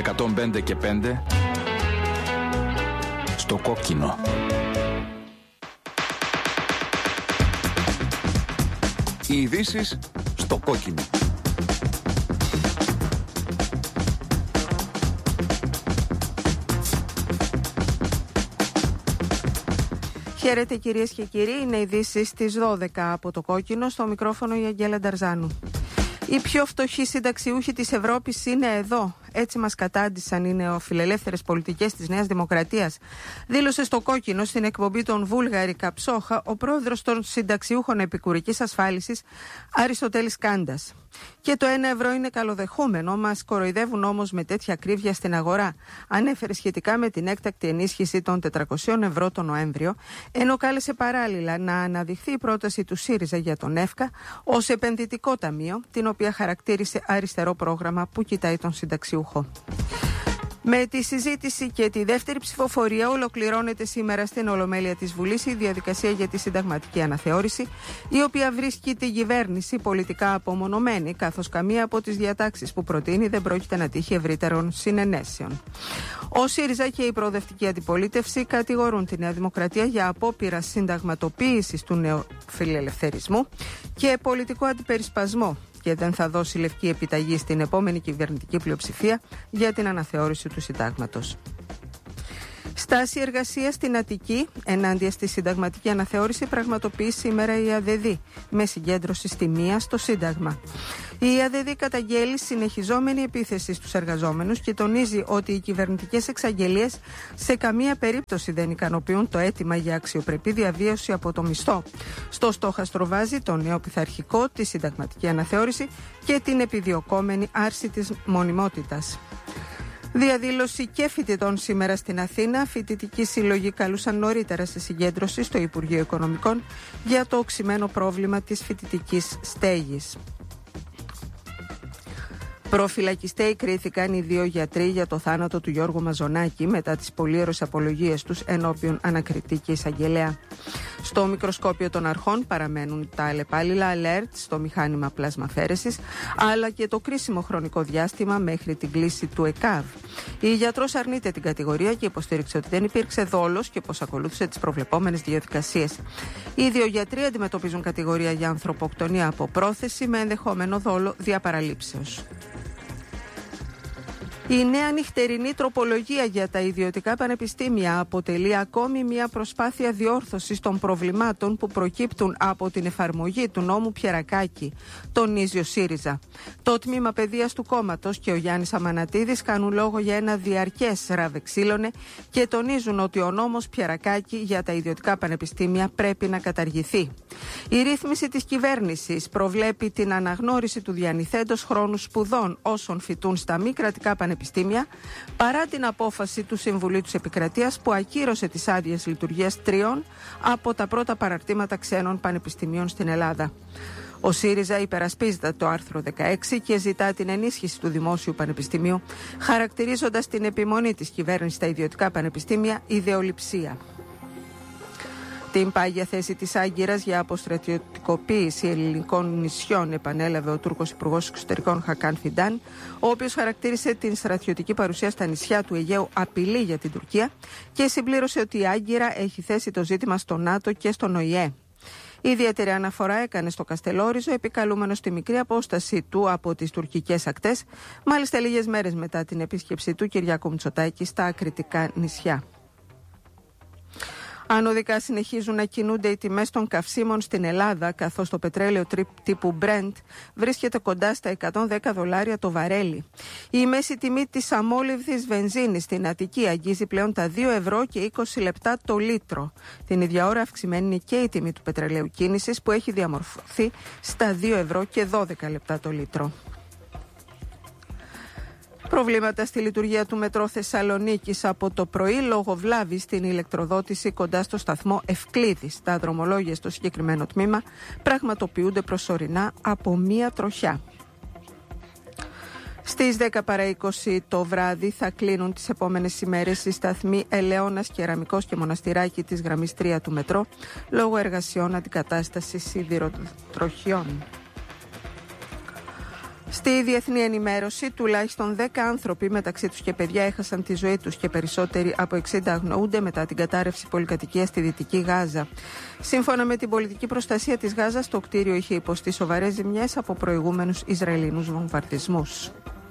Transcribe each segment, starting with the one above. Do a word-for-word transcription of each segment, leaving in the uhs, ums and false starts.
εκατόν πέντε και πέντε στο κόκκινο. Οι ειδήσεις στο κόκκινο. Χαίρετε κυρίες και κύριοι, είναι ειδήσεις στις δώδεκα από το κόκκινο, στο μικρόφωνο η Αγγέλα Νταρζάνου. Οι πιο φτωχοί συνταξιούχοι της Ευρώπης είναι εδώ. Έτσι μας κατάντησαν οι νεοφιλελεύθερες πολιτικές της Νέας Δημοκρατίας. Δήλωσε στο κόκκινο στην εκπομπή των Βούλγαρη Καψόχα ο πρόεδρος των συνταξιούχων επικουρικής ασφάλισης Αριστοτέλης Κάντας. Και το ένα ευρώ είναι καλοδεχούμενο, μας κοροϊδεύουν όμως με τέτοια ακρίβεια στην αγορά. Ανέφερε σχετικά με την έκτακτη ενίσχυση των τετρακοσίων ευρώ τον Νοέμβριο, ενώ κάλεσε παράλληλα να αναδειχθεί η πρόταση του ΣΥΡΙΖΑ για τον ΕΦΚΑ ως επενδυτικό ταμείο, την οποία χαρακτήρισε αριστερό πρόγραμμα που κοιτάει τον συνταξιούχο. Με τη συζήτηση και τη δεύτερη ψηφοφορία ολοκληρώνεται σήμερα στην Ολομέλεια της Βουλής η διαδικασία για τη συνταγματική αναθεώρηση, η οποία βρίσκει την κυβέρνηση πολιτικά απομονωμένη, καθώς καμία από τις διατάξεις που προτείνει δεν πρόκειται να τύχει ευρύτερων συνενέσεων. Ο ΣΥΡΙΖΑ και η προοδευτική αντιπολίτευση κατηγορούν τη Νέα Δημοκρατία για απόπειρα συνταγματοποίησης του νεοφιλελευθερισμού και πολιτικό αντιπερισπασμό, και δεν θα δώσει λευκή επιταγή στην επόμενη κυβερνητική πλειοψηφία για την αναθεώρηση του συντάγματος. Στάση εργασία στην Αττική ενάντια στη συνταγματική αναθεώρηση πραγματοποιεί σήμερα η ΑΔΔ, με συγκέντρωση στη μία στο Σύνταγμα. Η ΑΔΔ καταγγέλει συνεχιζόμενη επίθεση στους εργαζόμενους και τονίζει ότι οι κυβερνητικές εξαγγελίες σε καμία περίπτωση δεν ικανοποιούν το αίτημα για αξιοπρεπή διαβίωση από το μισθό. Στο στόχαστρο βάζει το νέο πειθαρχικό, τη συνταγματική αναθεώρηση και την επιδιωκόμενη άρση της μονιμότητας. Διαδήλωση και φοιτητών σήμερα στην Αθήνα. Φοιτητικοί σύλλογοι καλούσαν νωρίτερα σε συγκέντρωση στο Υπουργείο Οικονομικών για το οξυμένο πρόβλημα της φοιτητικής στέγης. Προφυλακιστέοι κρίθηκαν οι δύο γιατροί για το θάνατο του Γιώργου Μαζονάκη μετά τις πολύερες απολογίες τους ενώπιον ανακριτή και εισαγγελέα. Στο μικροσκόπιο των αρχών παραμένουν τα αλλεπάλληλα alert στο μηχάνημα πλασμαφέρεσης, αλλά και το κρίσιμο χρονικό διάστημα μέχρι την κλίση του ΕΚΑΒ. Η γιατρός αρνείται την κατηγορία και υποστήριξε ότι δεν υπήρξε δόλος και πως ακολούθησε τις προβλεπόμενες διαδικασίες. Οι δύο γιατροί αντιμετωπίζουν κατηγορία για ανθρωποκτονία από πρόθεση με ενδεχόμενο δόλο διαπαραλήψεως. Η νέα νυχτερινή τροπολογία για τα ιδιωτικά πανεπιστήμια αποτελεί ακόμη μια προσπάθεια διόρθωσης των προβλημάτων που προκύπτουν από την εφαρμογή του νόμου Πιερακάκη, τονίζει ο ΣΥΡΙΖΑ. Το τμήμα παιδείας του κόμματος και ο Γιάννης Αμανατίδης κάνουν λόγο για ένα διαρκές ραβεξίλωνε και τονίζουν ότι ο νόμος Πιερακάκη για τα ιδιωτικά πανεπιστήμια πρέπει να καταργηθεί. Η ρύθμιση της κυβέρνησης προβλέπει την αναγνώριση του διανυθέντος χρόνου σπουδών όσων φοιτούν στα μη κρατικά πανεπιστήμια, παρά την απόφαση του Συμβουλίου της Επικρατείας που ακύρωσε τις άδειες λειτουργίας τριών από τα πρώτα παραρτήματα ξένων πανεπιστημίων στην Ελλάδα. Ο ΣΥΡΙΖΑ υπερασπίζεται το άρθρο δεκαέξι και ζητά την ενίσχυση του Δημόσιου Πανεπιστημίου, χαρακτηρίζοντας την επιμονή της κυβέρνησης στα ιδιωτικά πανεπιστήμια ιδεολειψία. Την πάγια θέση της Άγκυρας για αποστρατιωτικοποίηση ελληνικών νησιών επανέλαβε ο Τούρκος Υπουργός Εξωτερικών Χακάν Φιντάν, ο οποίος χαρακτήρισε την στρατιωτική παρουσία στα νησιά του Αιγαίου απειλή για την Τουρκία και συμπλήρωσε ότι η Άγκυρα έχει θέσει το ζήτημα στο ΝΑΤΟ και στον ΟΗΕ. Ιδιαίτερη αναφορά έκανε στο Καστελόριζο, επικαλούμενο στη μικρή απόσταση του από τις τουρκικές ακτές, μάλιστα λίγες μέρες μετά την επίσκεψη του Κυριάκου Μητσοτάκη στα ακριτικά νησιά. Ανωδικά συνεχίζουν να κινούνται οι τιμές των καυσίμων στην Ελλάδα, καθώς το πετρέλαιο τύπου Brent βρίσκεται κοντά στα εκατόν δέκα δολάρια το βαρέλι. Η μέση τιμή της αμόλυβδης βενζίνης στην Αττική αγγίζει πλέον τα δύο ευρώ και είκοσι λεπτά το λίτρο. Την ίδια ώρα αυξημένη είναι και η τιμή του πετρελαίου κίνησης που έχει διαμορφωθεί στα δύο ευρώ και δώδεκα λεπτά το λίτρο. Προβλήματα στη λειτουργία του μετρό Θεσσαλονίκης από το πρωί λόγω βλάβης στην ηλεκτροδότηση κοντά στο σταθμό Ευκλήδης. Τα δρομολόγια στο συγκεκριμένο τμήμα πραγματοποιούνται προσωρινά από μία τροχιά. Στις δέκα παρά είκοσι το βράδυ θα κλείνουν τις επόμενες ημέρες οι σταθμοί Ελαιώνας, Κεραμικός και Μοναστηράκι της γραμμής τρία του μετρό λόγω εργασιών αντικατάστασης σιδηροτροχιών. Στη διεθνή ενημέρωση, τουλάχιστον δέκα άνθρωποι, μεταξύ τους και παιδιά, έχασαν τη ζωή τους και περισσότεροι από εξήντα αγνοούνται μετά την κατάρρευση πολυκατοικίας στη Δυτική Γάζα. Σύμφωνα με την πολιτική προστασία της Γάζας, το κτίριο είχε υποστεί σοβαρές ζημιές από προηγούμενους Ισραηλινούς βομβαρδισμούς.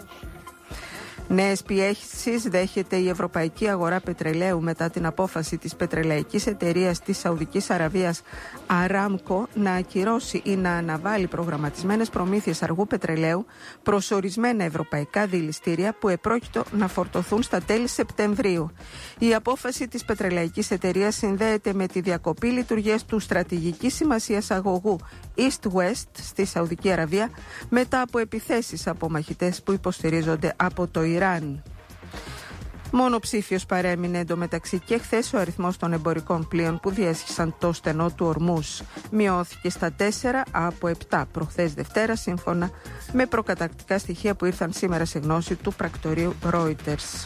Νέες πιέσεις δέχεται η ευρωπαϊκή αγορά πετρελαίου μετά την απόφαση της πετρελαϊκής εταιρείας της Σαουδικής Αραβίας Aramco να ακυρώσει ή να αναβάλει προγραμματισμένες προμήθειες αργού πετρελαίου προς ορισμένα ευρωπαϊκά δηληστήρια που επρόκειτο να φορτωθούν στα τέλη Σεπτεμβρίου. Η απόφαση της πετρελαϊκής εταιρείας συνδέεται με τη διακοπή λειτουργίας του στρατηγικής σημασίας αγωγού East-West στη Σαουδική Αραβία μετά από επιθέσεις από μαχητές που υποστηρίζονται από το Ιράν. Μονοψήφιος παρέμεινε εντωμεταξύ και χθες ο αριθμός των εμπορικών πλοίων που διέσχισαν το στενό του Ορμούς. Μειώθηκε στα τέσσερα από επτά προχθές Δευτέρα, σύμφωνα με προκαταρκτικά στοιχεία που ήρθαν σήμερα σε γνώση του πρακτορείου Reuters.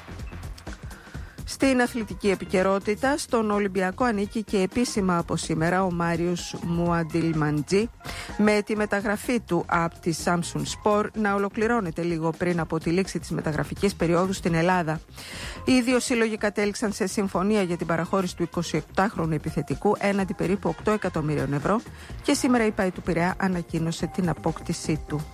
Στην αθλητική επικαιρότητα, στον Ολυμπιακό ανήκει και επίσημα από σήμερα ο Μάριος Μουαντιλμαντζή, με τη μεταγραφή του από τη Samsung Sport να ολοκληρώνεται λίγο πριν από τη λήξη της μεταγραφικής περίοδου στην Ελλάδα. Οι δύο σύλλογοι κατέληξαν σε συμφωνία για την παραχώρηση του εικοσιεπτάχρονου επιθετικού έναντι περίπου οκτώ εκατομμύριων ευρώ και σήμερα η ΠΑΕ του Πειραιά ανακοίνωσε την απόκτησή του.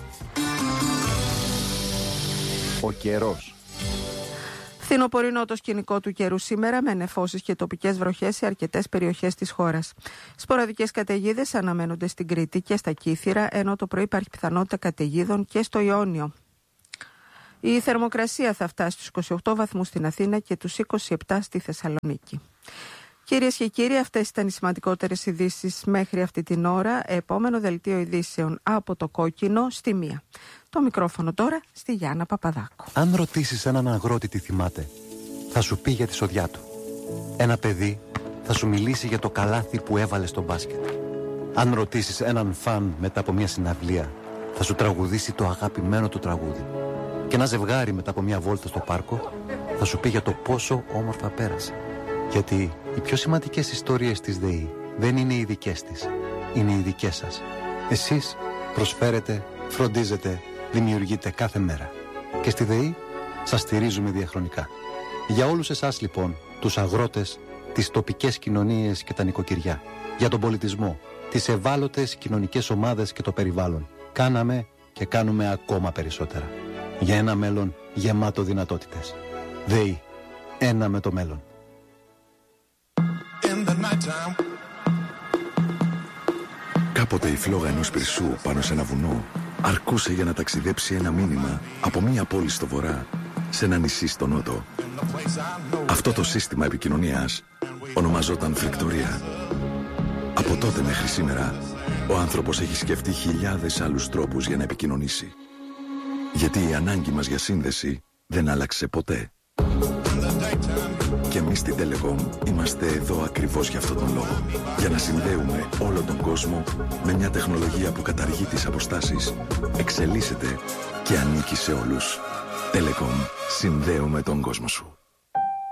Ο καιρός. Φθινοπορεινό το σκηνικό του καιρού σήμερα, με νεφώσεις και τοπικές βροχές σε αρκετές περιοχές της χώρας. Σποραδικές καταιγίδες αναμένονται στην Κρήτη και στα Κύθυρα, ενώ το πρωί υπάρχει πιθανότητα καταιγίδων και στο Ιόνιο. Η θερμοκρασία θα φτάσει στους είκοσι οκτώ βαθμούς στην Αθήνα και τους είκοσι επτά στη Θεσσαλονίκη. Κυρίες και κύριοι, αυτές ήταν οι σημαντικότερες ειδήσεις μέχρι αυτή την ώρα. Επόμενο δελτίο ειδήσεων από το Κόκκινο στη μία. Το μικρόφωνο τώρα στη Γιάννα Παπαδάκου. Αν ρωτήσεις έναν αγρότη τι θυμάται, θα σου πει για τη σοδιά του. Ένα παιδί θα σου μιλήσει για το καλάθι που έβαλε στο μπάσκετ. Αν ρωτήσεις έναν φαν μετά από μια συναυλία, θα σου τραγουδήσει το αγαπημένο του τραγούδι. Και ένα ζευγάρι μετά από μια βόλτα στο πάρκο θα σου πει για το πόσο όμορφα πέρασε. Γιατί οι πιο σημαντικές ιστορίες της ΔΕΗ δεν είναι οι δικές της, είναι οι δικές σας. Εσείς προσφέρετε, φροντίζετε, δημιουργείτε κάθε μέρα. Και στη ΔΕΗ σας στηρίζουμε διαχρονικά. Για όλους εσάς λοιπόν, τους αγρότες, τις τοπικές κοινωνίες και τα νοικοκυριά, για τον πολιτισμό, τις ευάλωτες κοινωνικές ομάδες και το περιβάλλον, κάναμε και κάνουμε ακόμα περισσότερα. Για ένα μέλλον γεμάτο δυνατότητες. ΔΕΗ, ένα με το μέλλον. Κάποτε η φλόγα ενός πυρσού πάνω σε ένα βουνό αρκούσε για να ταξιδέψει ένα μήνυμα από μία πόλη στο βορρά σε ένα νησί στο νότο. Αυτό το σύστημα επικοινωνίας ονομαζόταν φρικτορία. Από τότε μέχρι σήμερα ο άνθρωπος έχει σκεφτεί χιλιάδες άλλους τρόπους για να επικοινωνήσει. Γιατί η ανάγκη μας για σύνδεση δεν άλλαξε ποτέ. Και εμείς στην Telecom είμαστε εδώ ακριβώς για αυτόν τον λόγο. Για να συνδέουμε όλο τον κόσμο με μια τεχνολογία που καταργεί τις αποστάσεις, εξελίσσεται και ανήκει σε όλους. Telecom, συνδέουμε τον κόσμο σου.